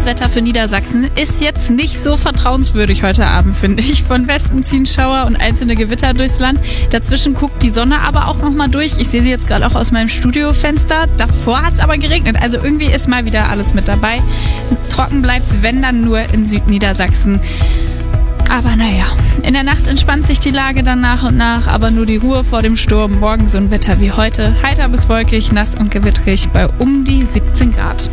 Das Wetter für Niedersachsen ist jetzt nicht so vertrauenswürdig heute Abend, finde ich. Von Westen ziehen Schauer und einzelne Gewitter durchs Land. Dazwischen guckt die Sonne aber auch nochmal durch. Ich sehe sie jetzt gerade auch aus meinem Studiofenster. Davor hat es aber geregnet. Also irgendwie ist mal wieder alles mit dabei. Trocken bleibt es, wenn dann nur in Südniedersachsen. Aber naja, in der Nacht entspannt sich die Lage dann nach und nach, aber nur die Ruhe vor dem Sturm. Morgen so ein Wetter wie heute. Heiter bis wolkig, nass und gewittrig bei um die 17 Grad.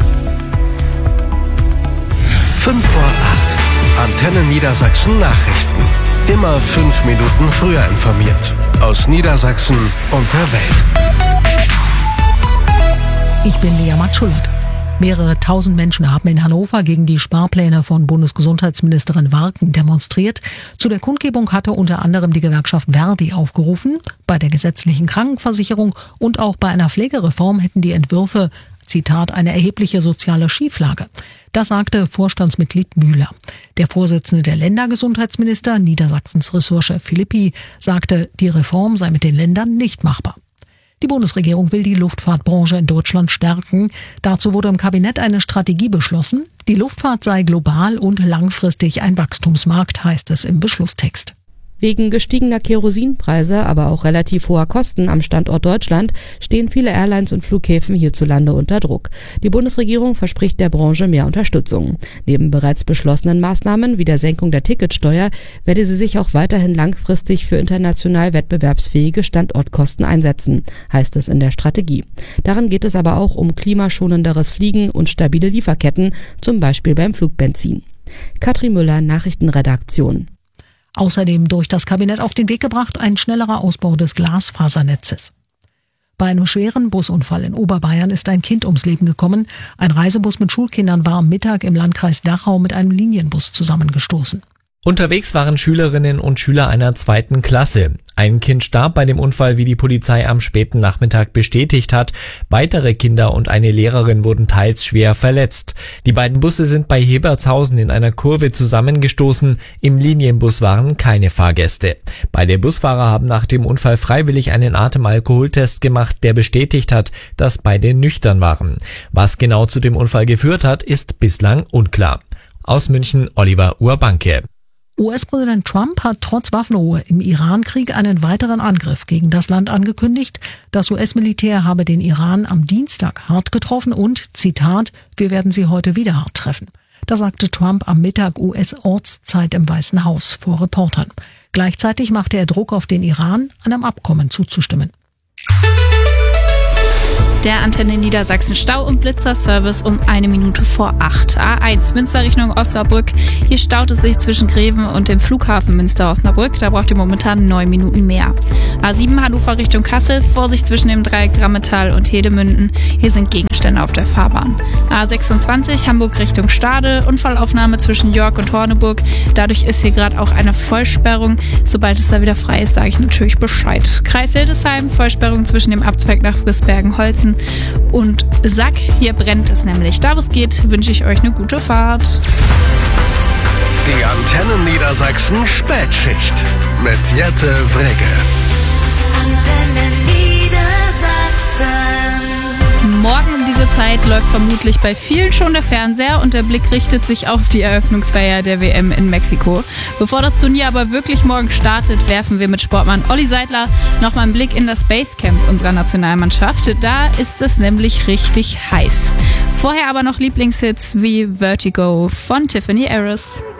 5 vor 8. Antenne Niedersachsen Nachrichten. Immer 5 Minuten früher informiert. Aus Niedersachsen und der Welt. Ich bin Lea Matschulert. Mehrere tausend Menschen haben in Hannover gegen die Sparpläne von Bundesgesundheitsministerin Warken demonstriert. Zu der Kundgebung hatte unter anderem die Gewerkschaft Verdi aufgerufen. Bei der gesetzlichen Krankenversicherung und auch bei einer Pflegereform hätten die Entwürfe, Zitat, eine erhebliche soziale Schieflage. Das sagte Vorstandsmitglied Müller. Der Vorsitzende der Ländergesundheitsminister, Niedersachsens Ressortchef Philippi, sagte, die Reform sei mit den Ländern nicht machbar. Die Bundesregierung will die Luftfahrtbranche in Deutschland stärken. Dazu wurde im Kabinett eine Strategie beschlossen. Die Luftfahrt sei global und langfristig ein Wachstumsmarkt, heißt es im Beschlusstext. Wegen gestiegener Kerosinpreise, aber auch relativ hoher Kosten am Standort Deutschland stehen viele Airlines und Flughäfen hierzulande unter Druck. Die Bundesregierung verspricht der Branche mehr Unterstützung. Neben bereits beschlossenen Maßnahmen wie der Senkung der Ticketsteuer werde sie sich auch weiterhin langfristig für international wettbewerbsfähige Standortkosten einsetzen, heißt es in der Strategie. Darin geht es aber auch um klimaschonenderes Fliegen und stabile Lieferketten, zum Beispiel beim Flugbenzin. Katrin Müller, Nachrichtenredaktion. Außerdem durch das Kabinett auf den Weg gebracht ein schnellerer Ausbau des Glasfasernetzes. Bei einem schweren Busunfall in Oberbayern ist ein Kind ums Leben gekommen. Ein Reisebus mit Schulkindern war am Mittag im Landkreis Dachau mit einem Linienbus zusammengestoßen. Unterwegs waren Schülerinnen und Schüler einer 2. Klasse. Ein Kind starb bei dem Unfall, wie die Polizei am späten Nachmittag bestätigt hat. Weitere Kinder und eine Lehrerin wurden teils schwer verletzt. Die beiden Busse sind bei Hebertshausen in einer Kurve zusammengestoßen. Im Linienbus waren keine Fahrgäste. Beide Busfahrer haben nach dem Unfall freiwillig einen Atemalkoholtest gemacht, der bestätigt hat, dass beide nüchtern waren. Was genau zu dem Unfall geführt hat, ist bislang unklar. Aus München, Oliver Urbanke. US-Präsident Trump hat trotz Waffenruhe im Iran-Krieg einen weiteren Angriff gegen das Land angekündigt. Das US-Militär habe den Iran am Dienstag hart getroffen und, Zitat, wir werden sie heute wieder hart treffen. Das sagte Trump am Mittag US-Ortszeit im Weißen Haus vor Reportern. Gleichzeitig machte er Druck auf den Iran, einem Abkommen zuzustimmen. Der Antenne Niedersachsen Stau- und Blitzerservice um 1 Minute vor 8. A1 Münster Richtung Osnabrück. Hier staut es sich zwischen Greven und dem Flughafen Münster-Osnabrück. Da braucht ihr momentan 9 Minuten mehr. A7 Hannover Richtung Kassel. Vorsicht zwischen dem Dreieck Drammetal und Hedemünden. Hier sind Gegenstände auf der Fahrbahn. A26 Hamburg Richtung Stade. Unfallaufnahme zwischen Jörg und Horneburg. Dadurch ist hier gerade auch eine Vollsperrung. Sobald es da wieder frei ist, sage ich natürlich Bescheid. Kreis Hildesheim. Vollsperrung zwischen dem Abzweig nach Frisbergen-Holzen und Sack. Hier brennt es nämlich. Da wo es geht, wünsche ich euch eine gute Fahrt. Die Antenne Niedersachsen Spätschicht mit Jette Wregge. Antenne Niedersachsen. Morgen um diese Zeit läuft vermutlich bei vielen schon der Fernseher und der Blick richtet sich auf die Eröffnungsfeier der WM in Mexiko. Bevor das Turnier aber wirklich morgen startet, werfen wir mit Sportmann Olli Seidler nochmal einen Blick in das Basecamp unserer Nationalmannschaft. Da ist es nämlich richtig heiß. Vorher aber noch Lieblingshits wie Vertigo von Tiffany Harris.